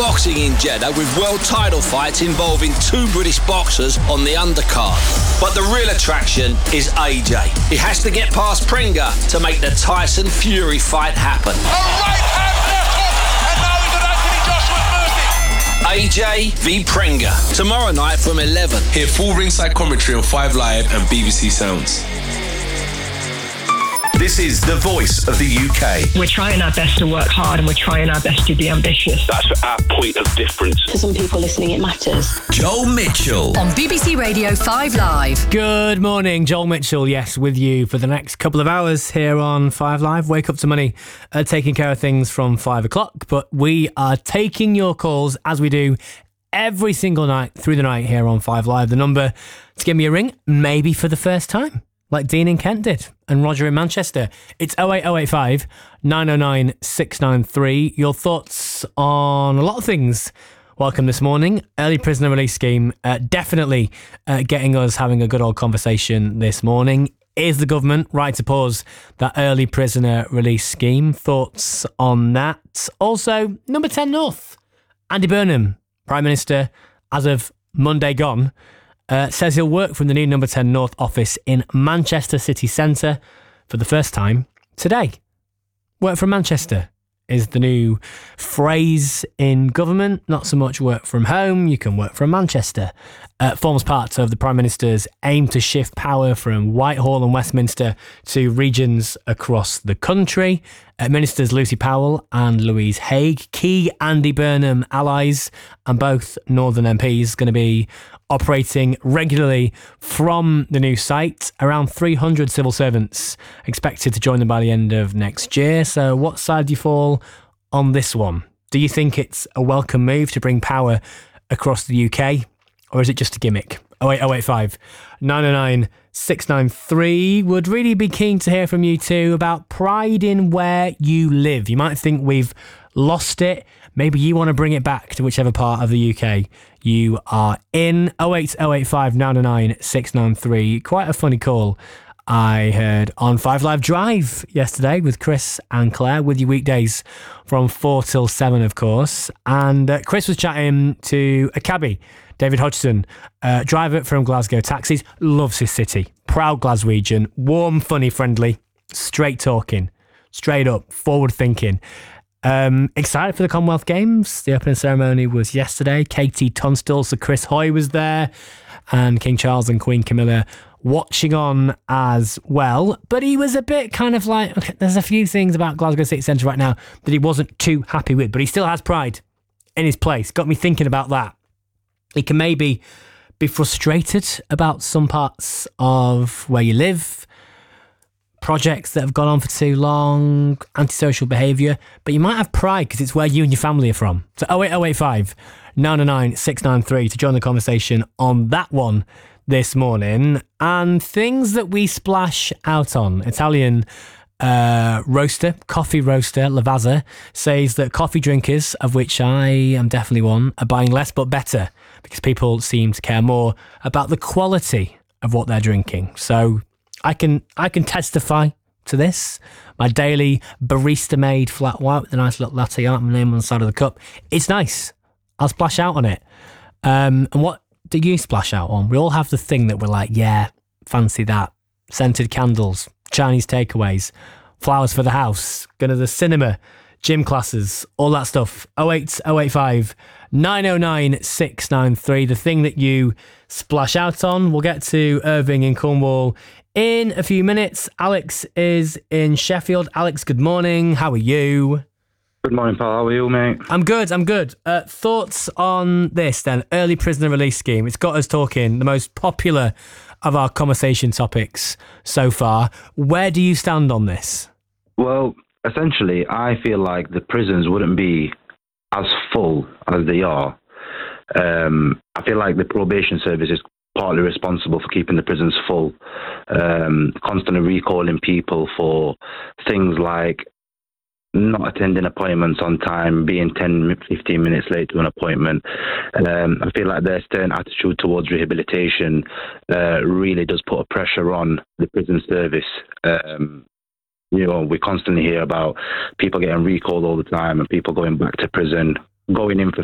boxing in Jeddah with world title fights involving two British boxers on the undercard. But the real attraction is AJ. He has to get past Pringa to make the Tyson Fury fight happen. A right hand left hook, and now he's on Anthony Joshua Murphy. AJ v Pringa, tomorrow night from 11. Hear full ringside commentary on 5 Live and BBC Sounds. This is the voice of the UK. We're trying our best to work hard and we're trying our best to be ambitious. That's our point of difference. For some people listening, it matters. Joel Mitchell. On BBC Radio 5 Live. Good morning, Joel Mitchell, yes, with you for the next couple of hours here on 5 Live. Wake up to money, taking care of things from 5 o'clock. But we are taking your calls, as we do every single night through the night here on 5 Live. The number to give me a ring, maybe for the first time, like Dean in Kent did, and Roger in Manchester. It's 08085 909 693. Your thoughts on a lot of things. Welcome this morning. Early prisoner release scheme, definitely getting us having a good old conversation this morning. Is the government right to pause that early prisoner release scheme? Thoughts on that? Also, number 10 North, Andy Burnham, Prime Minister, as of Monday gone, says he'll work from the new number 10 North office in Manchester city centre for the first time today. Work from Manchester is the new phrase in government. Not so much work from home, you can work from Manchester. Forms part of the Prime Minister's aim to shift power from Whitehall and Westminster to regions across the country. Ministers Lucy Powell and Louise Haigh, key Andy Burnham allies, and both Northern MPs, going to be operating regularly from the new site. Around 300 civil servants expected to join them by the end of next year. So what side do you fall on this one? Do you think it's a welcome move to bring power across the UK, or is it just a gimmick? 08085 909 693. Would really be keen to hear from you too about pride in where you live. You might think we've lost it. Maybe you want to bring it back to whichever part of the UK you are in. 08085 909 693. Quite a funny call I heard on 5 Live Drive yesterday with Chris and Claire, with you weekdays from 4 till 7, of course. And Chris was chatting to a cabbie, David Hodgson, driver from Glasgow Taxis, loves his city, proud Glaswegian, warm, funny, friendly, straight talking, straight up, forward thinking. Excited for the Commonwealth Games. The opening ceremony was yesterday. Katie Tunstall, Sir Chris Hoy was there, and King Charles and Queen Camilla watching on as well. But he was a bit kind of like, okay, there's a few things about Glasgow City Centre right now that he wasn't too happy with, but he still has pride in his place. Got me thinking about that. He can maybe be frustrated about some parts of where you live, projects that have gone on for too long, antisocial behaviour, but you might have pride because it's where you and your family are from. So 08085 909 693 to join the conversation on that one this morning. And things that we splash out on. Italian coffee roaster Lavazza says that coffee drinkers, of which I am definitely one, are buying less but better because people seem to care more about the quality of what they're drinking. So I can testify to this. My daily barista-made flat white with a nice little latte art, my name on the side of the cup. It's nice. I'll splash out on it. And what do you splash out on? We all have the thing that we're like, yeah, fancy that. Scented candles, Chinese takeaways, flowers for the house, going to the cinema, gym classes, all that stuff. 08085 909 693. The thing that you splash out on. We'll get to Irving in Cornwall in a few minutes. Alex is in Sheffield. Alex, good morning. How are you? Good morning, pal. How are you, mate? I'm good. Thoughts on this then? Early prisoner release scheme. It's got us talking, the most popular of our conversation topics so far. Where do you stand on this? Well, essentially, I feel like the prisons wouldn't be as full as they are. I feel like the probation service is partly responsible for keeping the prisons full, constantly recalling people for things like not attending appointments on time, being 10, 15 minutes late to an appointment. I feel like their stern attitude towards rehabilitation really does put a pressure on the prison service. We constantly hear about people getting recalled all the time and people going back to prison, going in for